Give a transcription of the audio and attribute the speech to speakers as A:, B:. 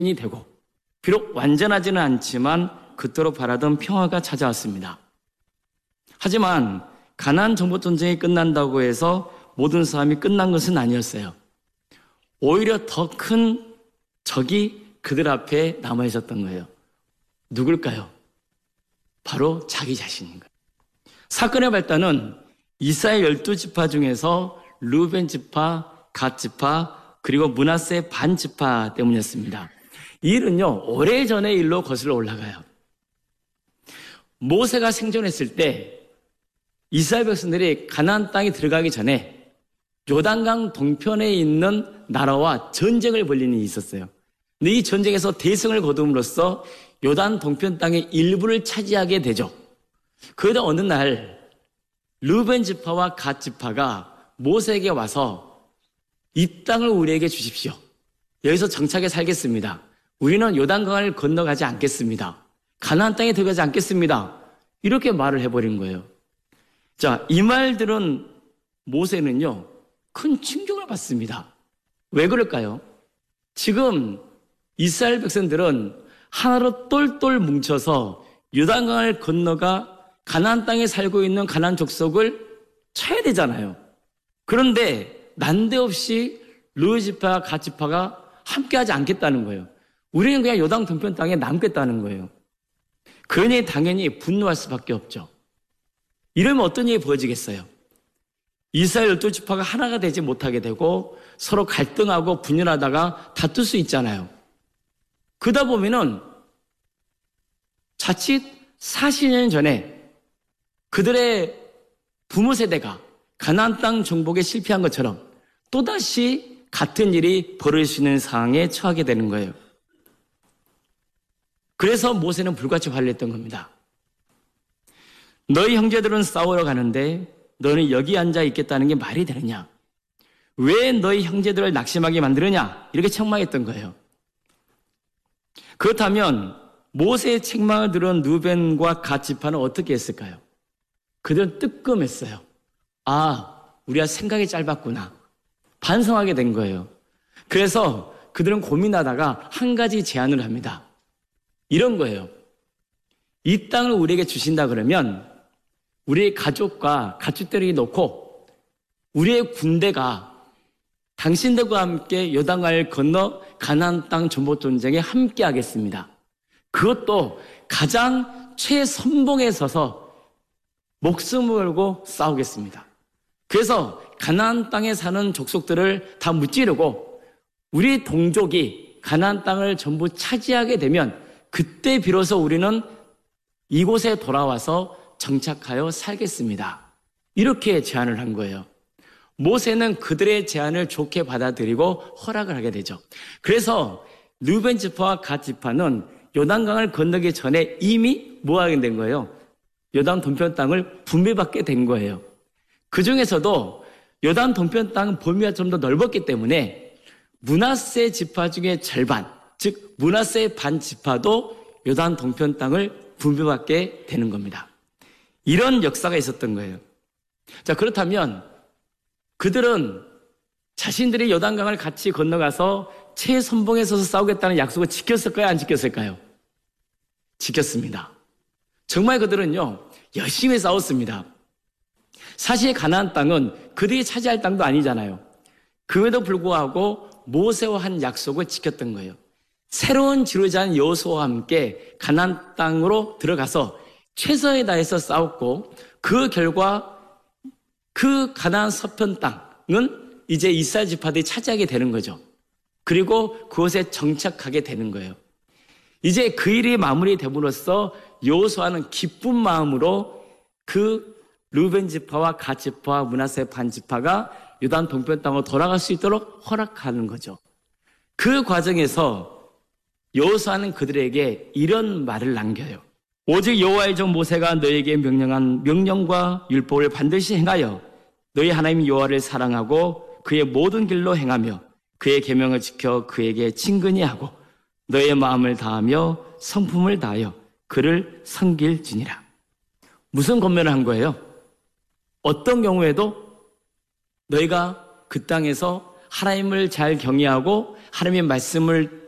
A: 되고 비록 완전하지는 않지만 그토록 바라던 평화가 찾아왔습니다. 하지만 가나안 정복 전쟁이 끝난다고 해서 모든 싸움이 끝난 것은 아니었어요. 오히려 더 큰 적이 그들 앞에 남아 있었던 거예요. 누굴까요? 바로 자기 자신인 거예요. 사건의 발단은 이스라엘 12지파 중에서 르우벤 지파, 갓 지파, 그리고 므낫세 반 지파 때문이었습니다. 이 일은요, 오래전의 일로 거슬러 올라가요. 모세가 생존했을 때 이스라엘 백성들이 가나안 땅에 들어가기 전에 요단강 동편에 있는 나라와 전쟁을 벌이는 일이 있었어요. 근데 이 전쟁에서 대승을 거둠으로써 요단 동편 땅의 일부를 차지하게 되죠. 그러다 어느 날 르우벤 지파와 갓 지파가 모세에게 와서 이 땅을 우리에게 주십시오. 여기서 정착해 살겠습니다. 우리는 요단강을 건너가지 않겠습니다. 가나안 땅에 들어가지 않겠습니다. 이렇게 말을 해버린 거예요. 자, 이 말들은 모세는요, 큰 충격을 받습니다. 왜 그럴까요? 지금 이스라엘 백성들은 하나로 똘똘 뭉쳐서 요단강을 건너가 가나안 땅에 살고 있는 가나안 족속을 쳐야 되잖아요. 그런데 난데없이 르우벤 지파와 갓 지파가 함께하지 않겠다는 거예요. 우리는 그냥 요단 동편 땅에 남겠다는 거예요. 그러니 당연히 분노할 수밖에 없죠. 이러면 어떤 일이 벌어지겠어요? 이스라엘 12지파가 하나가 되지 못하게 되고 서로 갈등하고 분열하다가 다툴 수 있잖아요. 그러다 보면은 자칫 40년 전에 그들의 부모 세대가 가나안 땅 정복에 실패한 것처럼 또다시 같은 일이 벌어질 수 있는 상황에 처하게 되는 거예요. 그래서 모세는 불같이 화를 냈던 겁니다. 너희 형제들은 싸우러 가는데 너는 여기 앉아 있겠다는 게 말이 되느냐? 왜 너희 형제들을 낙심하게 만드느냐? 이렇게 책망했던 거예요. 그렇다면 모세의 책망을 들은 르우벤과 갓 지파는 어떻게 했을까요? 그들은 뜨끔했어요. 아, 우리가 생각이 짧았구나. 반성하게 된 거예요. 그래서 그들은 고민하다가 한 가지 제안을 합니다. 이런 거예요. 이 땅을 우리에게 주신다 그러면 우리의 가족과 가축들에게 놓고 우리의 군대가 당신들과 함께 요단강을 건너 가나안 땅 정복 전쟁에 함께 하겠습니다. 그것도 가장 최선봉에 서서 목숨을 걸고 싸우겠습니다. 그래서 가나안 땅에 사는 족속들을 다 무찌르고 우리 동족이 가나안 땅을 전부 차지하게 되면 그때 비로소 우리는 이곳에 돌아와서 정착하여 살겠습니다. 이렇게 제안을 한 거예요. 모세는 그들의 제안을 좋게 받아들이고 허락을 하게 되죠. 그래서 르우벤 지파와 갓 지파는 요단강을 건너기 전에 이미 뭐 하게 된 거예요? 요단 동편 땅을 분배받게 된 거예요. 그 중에서도 요단 동편 땅은 범위가 좀 더 넓었기 때문에 므낫세 지파 중에 절반, 즉 므낫세 반 지파도 요단 동편 땅을 분배받게 되는 겁니다. 이런 역사가 있었던 거예요. 자, 그렇다면 그들은 자신들이 요단강을 같이 건너가서 최선봉에 서서 싸우겠다는 약속을 지켰을까요? 안 지켰을까요? 지켰습니다. 정말 그들은요, 열심히 싸웠습니다. 사실 가나안 땅은 그들이 차지할 땅도 아니잖아요. 그에도 불구하고 모세와 한 약속을 지켰던 거예요. 새로운 지도자인 여호수아와 함께 가나안 땅으로 들어가서 최선을 다해서 싸웠고 그 결과 그 가나안 서편 땅은 이제 이스라엘 지파들이 차지하게 되는 거죠. 그리고 그곳에 정착하게 되는 거예요. 이제 그 일이 마무리됨으로써 여호수아는 기쁜 마음으로 그 르우벤 지파와 갓 지파와 므낫세 반 지파가 요단 동편 땅으로 돌아갈 수 있도록 허락하는 거죠. 그 과정에서 여호수아는 그들에게 이런 말을 남겨요. 오직 여호와의 종 모세가 너에게 명령한 명령과 율법을 반드시 행하여 너희 하나님 여호와를 사랑하고 그의 모든 길로 행하며 그의 계명을 지켜 그에게 친근히 하고 너의 마음을 다하며 성품을 다하여 그를 섬길지니라. 무슨 권면을 한 거예요? 어떤 경우에도 너희가 그 땅에서 하나님을 잘 경외하고 하나님의 말씀을